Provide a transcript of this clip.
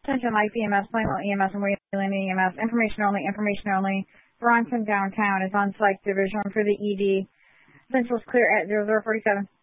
Attention, life EMS, Plainville EMS, and Wayland EMS. Information only, information only. Bronson downtown is on site division for the ED. Central's clear at 0047.